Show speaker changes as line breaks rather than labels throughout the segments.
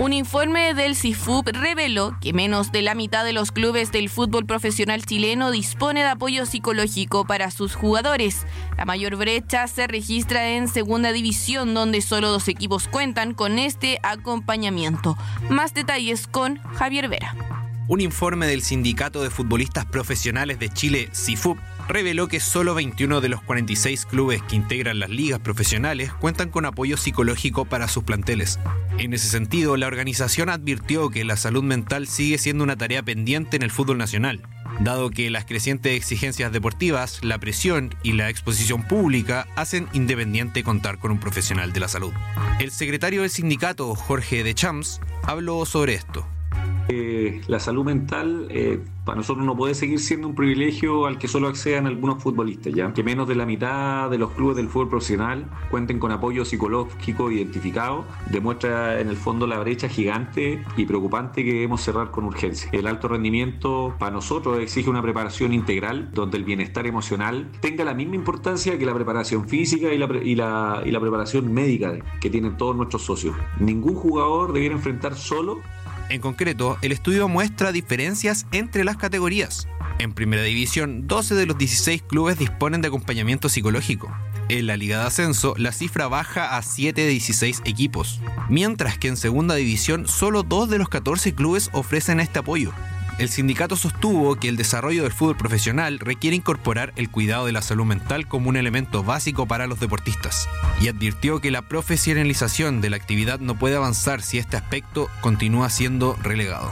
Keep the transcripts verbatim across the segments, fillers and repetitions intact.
Un informe del C I F U P reveló que menos de la mitad de los clubes del fútbol profesional chileno dispone de apoyo psicológico para sus jugadores. La mayor brecha se registra en Segunda División, donde solo dos equipos cuentan con este acompañamiento. Más detalles con Javier Vera.
Un informe del Sindicato de Futbolistas Profesionales de Chile, C I F U P, reveló que solo veintiuno de los cuarenta y seis clubes que integran las ligas profesionales cuentan con apoyo psicológico para sus planteles. En ese sentido, la organización advirtió que la salud mental sigue siendo una tarea pendiente en el fútbol nacional, dado que las crecientes exigencias deportivas, la presión y la exposición pública hacen independiente contar con un profesional de la salud. El secretario del sindicato, Jorge Deschamps, habló sobre esto.
Eh, la salud mental eh, para nosotros no puede seguir siendo un privilegio al que solo accedan algunos futbolistas, ya que menos de la mitad de los clubes del fútbol profesional cuenten con apoyo psicológico identificado, demuestra en el fondo la brecha gigante y preocupante que debemos cerrar con urgencia. El alto rendimiento para nosotros exige una preparación integral donde el bienestar emocional tenga la misma importancia que la preparación física y la, y la, y la preparación médica que tienen todos nuestros socios. Ningún jugador debiera enfrentar solo.
En concreto, el estudio muestra diferencias entre las categorías. En Primera División, doce de los dieciséis clubes disponen de acompañamiento psicológico. En la Liga de Ascenso, la cifra baja a siete de dieciséis equipos, mientras que en Segunda División, solo dos de los catorce clubes ofrecen este apoyo. El sindicato sostuvo que el desarrollo del fútbol profesional requiere incorporar el cuidado de la salud mental como un elemento básico para los deportistas y advirtió que la profesionalización de la actividad no puede avanzar si este aspecto continúa siendo relegado.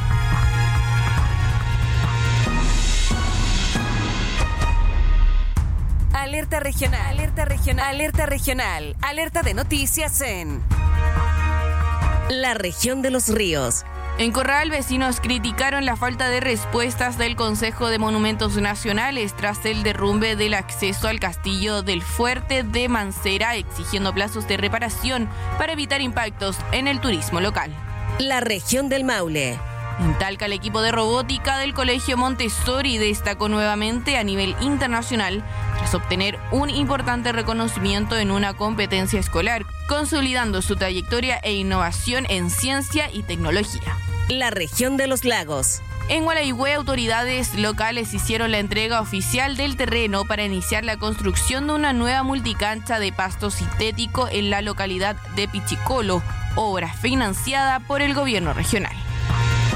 Alerta regional, alerta regional, alerta regional, alerta de noticias en la región de los ríos.
En Corral, vecinos criticaron la falta de respuestas del Consejo de Monumentos Nacionales tras el derrumbe del acceso al castillo del Fuerte de Mancera, exigiendo plazos de reparación para evitar impactos en el turismo local.
La región del Maule.
En Talca, el equipo de robótica del Colegio Montessori destacó nuevamente a nivel internacional tras obtener un importante reconocimiento en una competencia escolar, consolidando su trayectoria e innovación en ciencia y tecnología.
La región de los lagos.
En Gualeguay, autoridades locales hicieron la entrega oficial del terreno para iniciar la construcción de una nueva multicancha de pasto sintético en la localidad de Pichicolo, obra financiada por el gobierno regional.